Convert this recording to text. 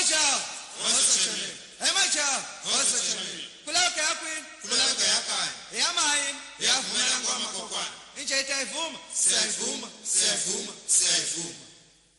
Emaja, kulaka yakwini, eyamayin, inje ita ivuma, Siyayivuma.